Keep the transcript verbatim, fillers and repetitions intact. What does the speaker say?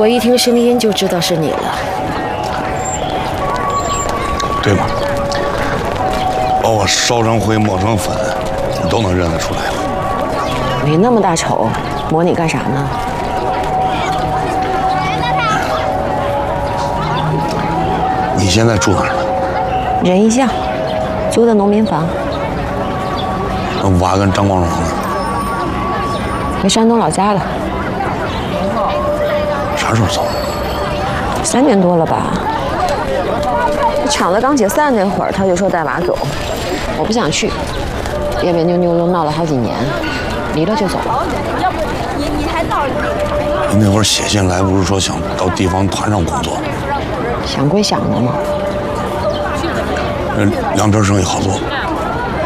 我一听声音就知道是你了， 对吗？把我烧成灰磨成粉，你都能认得出来了。 你那么大丑，磨你干啥呢？ 你现在住哪儿呢？ 仁义巷，租的农民房。 那娃跟张光荣呢？ 回山东老家了。 啥时候走？ 三年多了吧。厂子刚解散那会儿，他就说带娃走，我不想去，别别扭扭又闹了好几年，离了就走了。 要不你你还闹你那会儿写信来，不是说想到地方团上工作？ 想归想的嘛。 那粮食生意好做。